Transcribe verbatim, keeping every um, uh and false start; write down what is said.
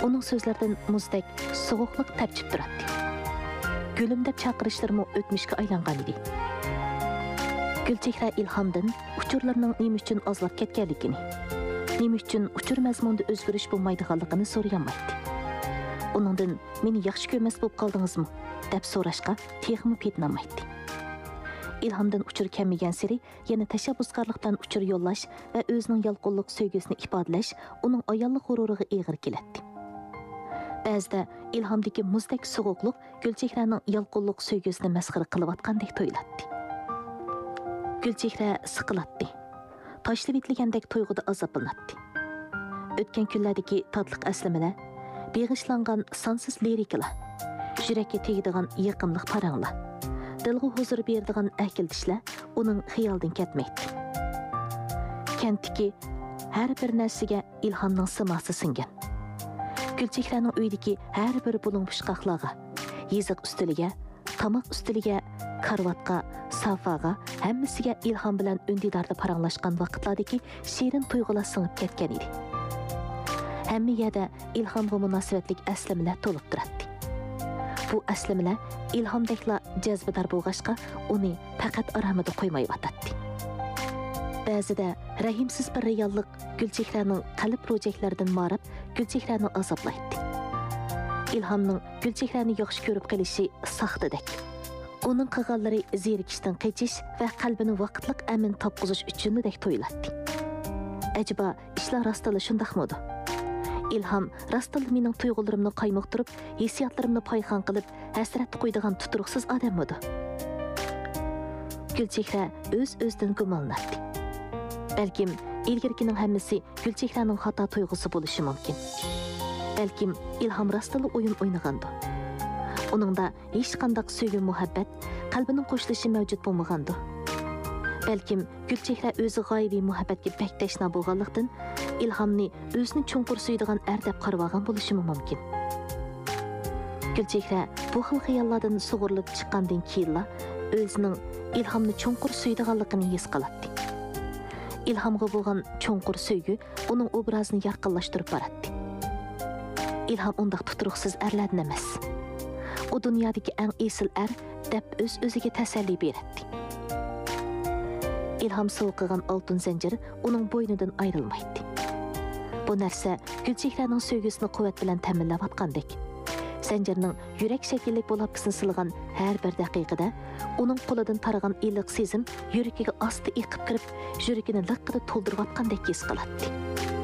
Uning so'zlaridan muzdek sovuqlik tepchib turadi. Gülüm deb chaqirishlarimo o'tmishga aylangan edi. Gulchehra ilhomdan uchurlarning nima uchun ozlab ketganligini, nima uchun uchur mazmunida o'zgarish bo'lmaydiganligini so'rayamaydi. Uningdan meni yaxshi ko'rmas bo'lib qoldingizmi deb so'rashga texmi petnamaydi. İlhamdan uchur kelmagan siri yana tashabbuskorlikdan uchur yo'llash va o'zining yalqonliq sevgisini ifodalash uning ayollik g'ururiga eg'ir keladi. Ba'zida ilhamdagi muzdek sovuqlik Gulchehraning yalqonliq sevgisini masxara qilayotgandek tuyuladi. Gulchehra siqiladi. Tashlab etilgandek tuyg'uda azoblanadi. O'tgan kunlardagi tatliq aslamalar, beg'ishlangan sonsiz lirikalar, yurakka tegadigan yaqinlik paranglar, dilga huzur beradigan akildishlar uning xiyoldan ketmaydi. Kentdagi har bir narsaga ilhomning simosi singan. Gulchehraning uyidagi har bir bulung pushqoqlarga, yeziq ustiliga, tomoq ustiliga, karvatga, sofaga, hammasiga ilhom bilan undidarda paranglashgan vaqtlardagi shirin tuyg'ular singib ketgan edi. Hamma yerda ilhomga munosabatlik aslamalar to'lib turadi. Bu aslamalar ilhomdekla jazbador bo'lg'ashqa uni faqat aramida qo'ymay o'tadi. Ba'zida rahimsiz bir reallik Gulchehraning qalb ro'jaklaridan marab Gulchehrani azoblaydi. İlhamning Gulchehrani yaxshi ko'rib qilishi saxtadek. Uning qilganlari zerikishdan qochish va qalbini vaqtliq amin topqizish uchundek to'yiladi. Acaba ishlar rostila shundaqmidi? İlham rostila mening tuyg'ularimni qaymoqtirib, hissiyotlarimni payxon qilib, hasrat qo'ydigan tuturuqsiz odammidi? Gulchehra o'z-o'zidan gumonlanadi. Balkim ilgirkining hammasi Gulchehraning xato tuyg'usi bo'lishi mumkin. Balkim ilhom rostila o'yin o'ynagandir. Uningda hech qanday sevgi muhabbat, qalbining qo'shilishi mavjud bo'lmagandir. Balkim Gulchehra o'zi g'oyibiy muhabbatga bak tashna bo'lganlikdan ilhomni o'zini chunqur suydigan er deb qaragan bo'lishi mumkin. Gulchehra bu xil xayollardan sug'urilib chiqqandan keyin o'zining ilhomni chunqur suydiganligini his qiladi. İlhamga bo'lgan chunqur sevgi uning obrazini yarqinlashtirib boradi. İlham undaq tuturuqsiz erlardan emas. U dunyodagi eng esil er deb o'z-o'ziga tasalli beradi. İlham so'qigan oltin zanjiri uning bo'ynidan ayrilmaydi. Bu narsa Gulchehraning sevgisini quvvat bilan ta'minlayotgandek. Zanjirning yurak shakilli bo'lakisini silgan har bir daqiqada uning qo'lidan taragan iliq sezim yuragiga osti eqib kirib, yuragini liqqida to'ldirayotgandek his qiladi.